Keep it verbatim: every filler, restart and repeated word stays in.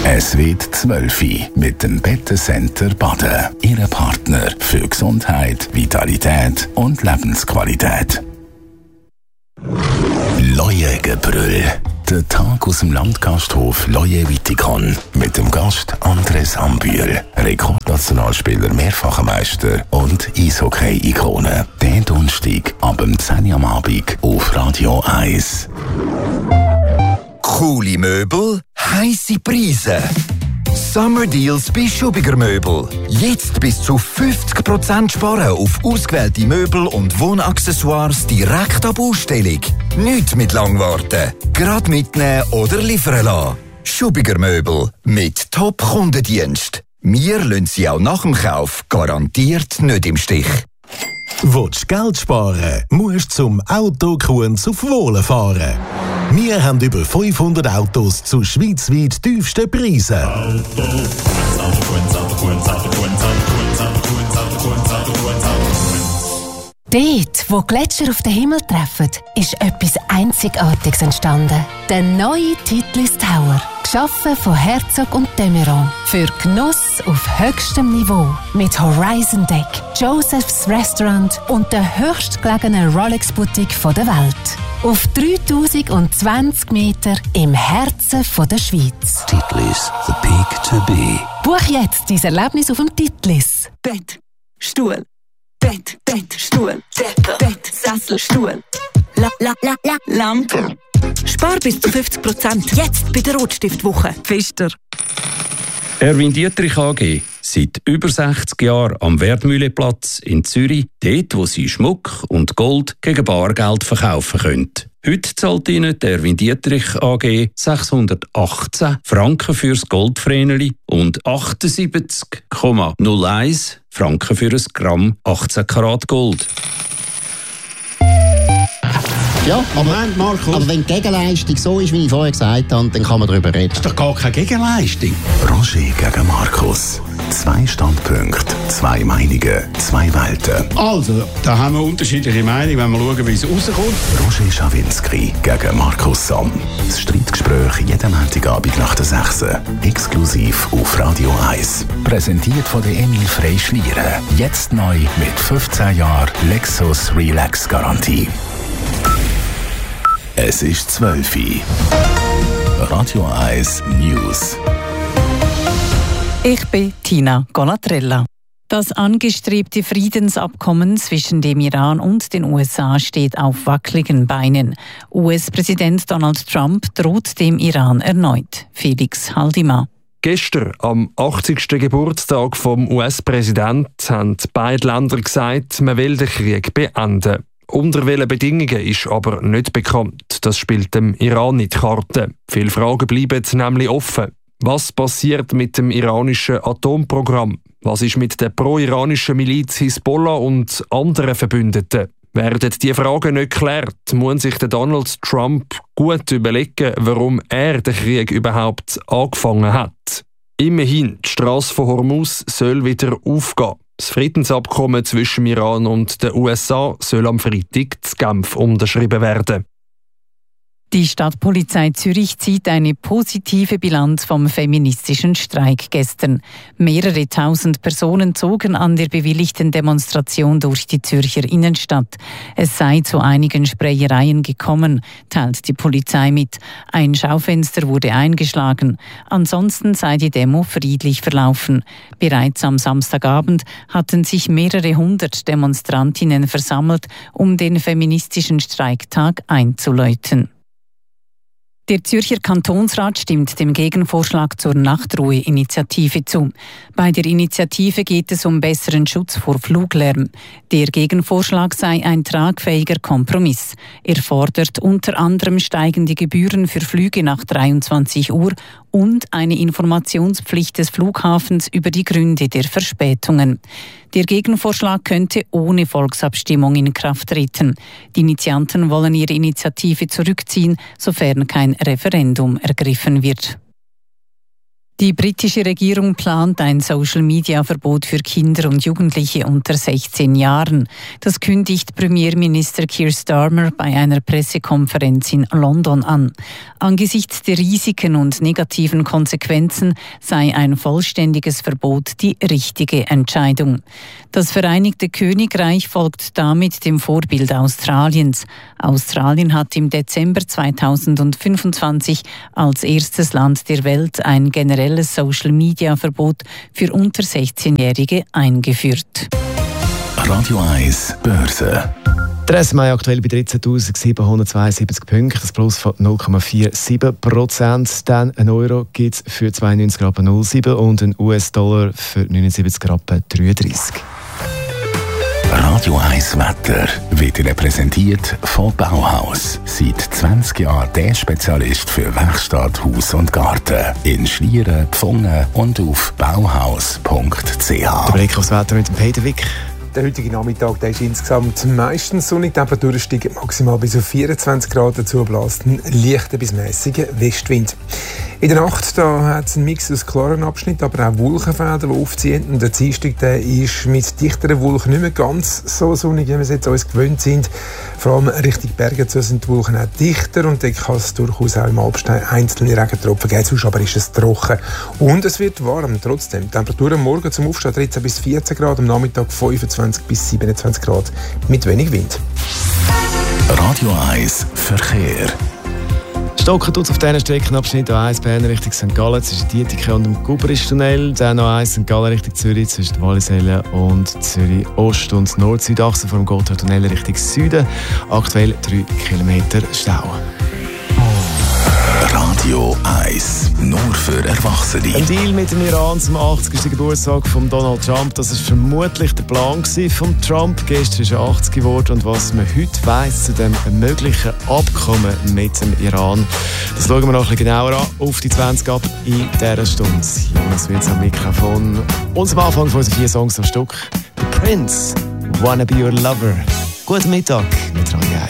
Es wird zwölf mit dem Bettencenter Baden. Ihr Partner für Gesundheit, Vitalität und Lebensqualität. Leuengebrüll. Der Tag aus dem Landgasthof Leue Vitikon. Mit dem Gast Andres Ambühl, Rekordnationalspieler, mehrfacher Meister und Eishockey-Ikone. Den Donnerstag ab dem zehn Uhr am Abend auf Radio eins. Coole Möbel, heisse Preise. Summer Deals bei Schubiger Möbel. Jetzt bis zu fünfzig Prozent sparen auf ausgewählte Möbel und Wohnaccessoires direkt ab Ausstellung. Nicht mit Langwarten. Gerade mitnehmen oder liefern lassen. Schubiger Möbel mit Top-Kundendienst. Wir lassen Sie auch nach dem Kauf garantiert nicht im Stich. Willst du Geld sparen, musst du zum Autokunz auf Wohlen fahren. Wir haben über fünfhundert Autos zu schweizweit tiefsten Preisen. Dort, wo Gletscher auf den Himmel treffen, ist etwas Einzigartiges entstanden. Der neue Titlis Tower. Geschaffen von Herzog und de Meuron. Für Genuss auf höchstem Niveau. Mit Horizon Deck, Joseph's Restaurant und der höchstgelegenen Rolex-Boutique der Welt. Auf dreitausendzwanzig Meter im Herzen der Schweiz. Titlis, the peak to be. Buch jetzt dein Erlebnis auf dem Titlis. Bett, Stuhl, Bett, Bett, Stuhl, Decke, Bett, Sessel, Stuhl, la, la, la, la, Lampe. Spar bis zu fünfzig Prozent jetzt bei der Rotstiftwoche. Pfister. Erwin Dietrich A G. Seit über sechzig Jahren am Wertmühleplatz in Zürich, dort wo Sie Schmuck und Gold gegen Bargeld verkaufen können. Heute zahlt Ihnen der Erwin Dietrich A G sechshundertachtzehn Franken fürs Goldvreneli und achtundsiebzig Komma null eins Franken für ein Gramm achtzehn Karat Gold. Ja, aber, Moment, Markus. Aber wenn die Gegenleistung so ist, wie ich vorher gesagt habe, dann kann man darüber reden. Das ist doch gar keine Gegenleistung. Roger gegen Markus. Zwei Standpunkte, zwei Meinungen, zwei Welten. Also, da haben wir unterschiedliche Meinungen, wenn wir schauen, wie es rauskommt. Roger Schawinski gegen Markus Somm. Das Streitgespräch jeden Montagabend nach der sechs. Exklusiv auf Radio eins. Präsentiert von der Emil Frey Schlieren. Jetzt neu mit fünfzehn Jahren Lexus Relax Garantie. Es ist zwölf Uhr. Radio eins News. Ich bin Tina Golatrella. Das angestrebte Friedensabkommen zwischen dem Iran und den U S A steht auf wackeligen Beinen. U S-Präsident Donald Trump droht dem Iran erneut. Felix Haldima. Gestern, am achtzigsten Geburtstag vom U S-Präsidenten, haben beide Länder gesagt, man will den Krieg beenden. Unter welchen Bedingungen ist aber nicht bekannt. Das spielt dem Iran nicht die Karte. Viele Fragen bleiben nämlich offen. Was passiert mit dem iranischen Atomprogramm? Was ist mit der pro-iranischen Miliz Hisbollah und anderen Verbündeten? Werden die Fragen nicht geklärt, muss sich der Donald Trump gut überlegen, warum er den Krieg überhaupt angefangen hat. Immerhin, die Strasse von Hormuz soll wieder aufgehen. Das Friedensabkommen zwischen Iran und den U S A soll am Freitag in Genf unterschrieben werden. Die Stadtpolizei Zürich zieht eine positive Bilanz vom feministischen Streik gestern. Mehrere tausend Personen zogen an der bewilligten Demonstration durch die Zürcher Innenstadt. Es sei zu einigen Sprayereien gekommen, teilt die Polizei mit. Ein Schaufenster wurde eingeschlagen. Ansonsten sei die Demo friedlich verlaufen. Bereits am Samstagabend hatten sich mehrere hundert Demonstrantinnen versammelt, um den feministischen Streiktag einzuläuten. Der Zürcher Kantonsrat stimmt dem Gegenvorschlag zur Nachtruhe-Initiative zu. Bei der Initiative geht es um besseren Schutz vor Fluglärm. Der Gegenvorschlag sei ein tragfähiger Kompromiss. Er fordert unter anderem steigende Gebühren für Flüge nach dreiundzwanzig Uhr und eine Informationspflicht des Flughafens über die Gründe der Verspätungen. Der Gegenvorschlag könnte ohne Volksabstimmung in Kraft treten. Die Initianten wollen ihre Initiative zurückziehen, sofern kein Referendum ergriffen wird. Die britische Regierung plant ein Social-Media-Verbot für Kinder und Jugendliche unter sechzehn Jahren. Das kündigt Premierminister Keir Starmer bei einer Pressekonferenz in London an. Angesichts der Risiken und negativen Konsequenzen sei ein vollständiges Verbot die richtige Entscheidung. Das Vereinigte Königreich folgt damit dem Vorbild Australiens. Australien hat im Dezember zweitausendfünfundzwanzig als erstes Land der Welt ein generelles Social-Media-Verbot für unter sechzehnjährige eingeführt. Radio eins Börse. Der S M I aktuell bei dreizehntausendsiebenhundertzweiundsiebzig Punkten, das Plus von null Komma siebenundvierzig Prozent. Dann ein Euro gibt es für zweiundneunzig Komma null sieben und ein U S-Dollar für neunundsiebzig Komma dreiunddreißig. Radio eins Wetter wird Ihnen präsentiert von Bauhaus. Seit zwanzig Jahren der Spezialist für Werkstatt, Haus und Garten. In Schlieren, Pfungen und auf bauhaus punkt c h. Der Blick aufs Wetter mit dem Peter Wick. Der heutige Nachmittag der ist insgesamt meistens sonnig. Die Temperaturen steigen maximal bis auf vierundzwanzig Grad. Dazu bläst ein leichter bis mäßiger Westwind. In der Nacht da hat es einen Mix aus klaren Abschnitten, aber auch Wolkenfelder, die aufziehen. Und der Dienstag der ist mit dichteren Wolken nicht mehr ganz so sonnig, wie wir es jetzt uns gewöhnt sind. Vor allem Richtung Berge zu sind die Wolken auch dichter und da kann es durchaus auch im Alpstein einzelne Regentropfen geben. Sonst aber ist es trocken. Und es wird warm trotzdem. Die Temperaturen morgen zum Aufstehen dreizehn bis vierzehn Grad, am Nachmittag fünfundzwanzig bis siebenundzwanzig Grad mit wenig Wind. Radio eins Verkehr. Stocken tut es auf diesen Streckenabschnitt A eins Bern Richtung Sankt Gallen zwischen Dietikon und dem Gubristunnel, dann A eins Sankt Gallen Richtung Zürich zwischen Wallisellen und Zürich Ost- und Nord-Südachse vor dem Gotthardtunnel Richtung Süden. Aktuell drei Kilometer Stau. Radio eins, nur für Erwachsene. Ein Deal mit dem Iran zum achtzigsten Geburtstag von Donald Trump, das war vermutlich der Plan von Trump. Gestern ist er achtzig geworden und was man heute weiss zu dem möglichen Abkommen mit dem Iran, das schauen wir noch ein bisschen genauer an auf die zwanzig ab in dieser Stunde. Jonas Wills am Mikrofon. Und am Anfang von unseren vier Songs am Stück. The Prince, Wanna Be Your Lover. Guten Mittag mit Radio eins.